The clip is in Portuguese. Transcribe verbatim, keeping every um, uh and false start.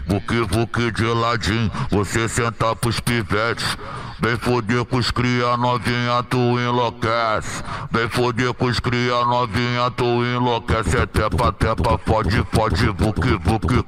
Vuque, vuque de ladinho, você senta pros pivetes. Vem foder com os cria novinha, tu enlouquece. Vem foder com os cria novinha, tu enlouquece. É tepa, tepa, fode, fode, vuque, vuque.